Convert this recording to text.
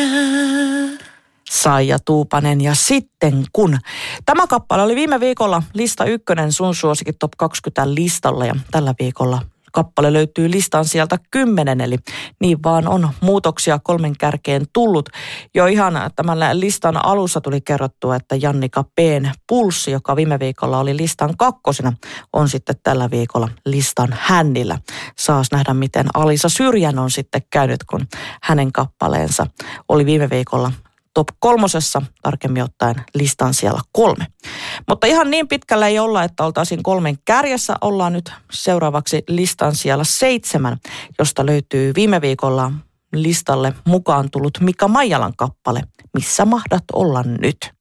Saija Tuupanen ja Sitten kun. Tämä kappale oli viime viikolla lista 1 sun suosikin Top 20 listalla ja tällä viikolla kappale löytyy listan sieltä 10, eli niin vaan on muutoksia 3 kärkeen tullut. Jo ihan tämän listan alussa tuli kerrottua, että Jannika P:n Pulssi, joka viime viikolla oli listan 2, on sitten tällä viikolla listan hännillä. Saas nähdä, miten Alisa Syrjän on sitten käynyt, kun hänen kappaleensa oli viime viikolla Top 3, tarkemmin ottaen listan siellä 3. Mutta ihan niin pitkällä ei olla, että oltaisiin 3 kärjessä. Ollaan nyt seuraavaksi listan siellä 7, josta löytyy viime viikolla listalle mukaan tullut Mika Maijalan kappale Missä mahdat olla nyt?